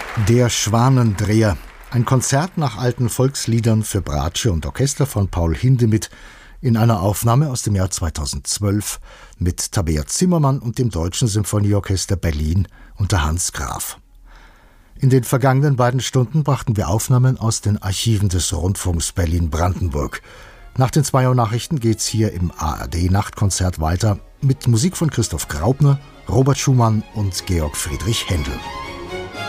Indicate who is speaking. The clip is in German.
Speaker 1: Der Schwanendreher. Ein Konzert nach alten Volksliedern für Bratsche und Orchester von Paul Hindemith in einer Aufnahme aus dem Jahr 2012 mit Tabea Zimmermann und dem Deutschen Symphonieorchester Berlin unter Hans Graf. In den vergangenen beiden Stunden brachten wir Aufnahmen aus den Archiven des Rundfunks Berlin-Brandenburg. Nach den 2 Uhr Nachrichten geht's hier im ARD-Nachtkonzert weiter mit Musik von Christoph Graupner, Robert Schumann und Georg Friedrich Händel.